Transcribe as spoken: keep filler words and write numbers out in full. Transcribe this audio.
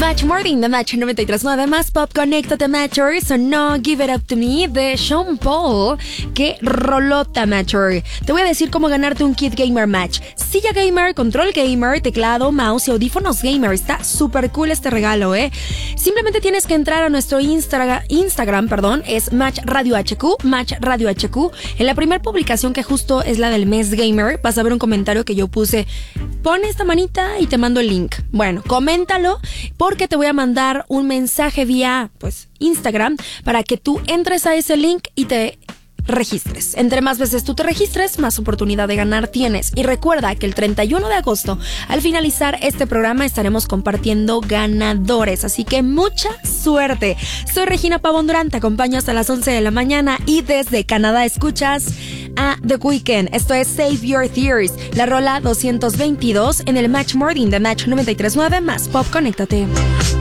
Match Morning de Match noventa y tres punto nueve más Pop. Conéctate, Matchers. O no, Give It Up To Me de Sean Paul. ¡Qué rolota, Matcher! Te voy a decir cómo ganarte un kit gamer Match. Silla gamer, control gamer, teclado, mouse y audífonos gamer. Está súper cool este regalo, ¿eh? Simplemente tienes que entrar a nuestro Instagram, Instagram, perdón, es Match Radio H Q, Match Radio H Q. En la primera publicación, que justo es la del mes gamer, vas a ver un comentario que yo puse. Pon esta manita y te mando el link. Bueno, coméntalo porque te voy a mandar un mensaje vía, pues, Instagram para que tú entres a ese link y te registres. Entre más veces tú te registres, más oportunidad de ganar tienes. Y recuerda que el treinta y uno de agosto, al finalizar este programa, estaremos compartiendo ganadores. Así que mucha suerte. Soy Regina Pavón Durán, te acompaño hasta las once de la mañana y desde Canadá escuchas a The Weeknd. Esto es Save Your Tears, la rola doscientos veintidós en el Match Morning de Match noventa y tres punto nueve más Pop. Conéctate.